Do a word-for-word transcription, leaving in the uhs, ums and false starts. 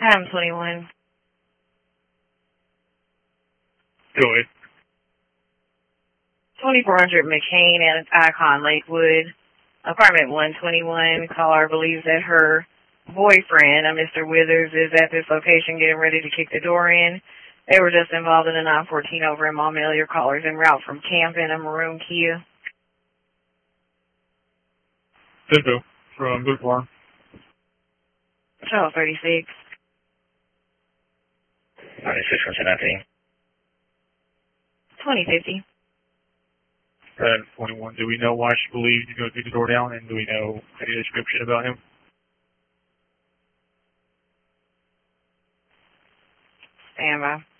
I'm twenty-one. Go ahead. twenty-four hundred McCain and Icon Lakewood, apartment one twenty-one. Caller believes that her boyfriend, a Mister Withers, is at this location getting ready to kick the door in. They were just involved in a nine fourteen over in Maumelle. Your caller's en route from camp in a maroon Kia. Cinco from Boot Farm. Shuttle thirty-six. ninety-six from seventeen. twenty fifty. Red twenty-one. Do we know why she believes he's going to kick the door down, and do we know any description about him? Stand by.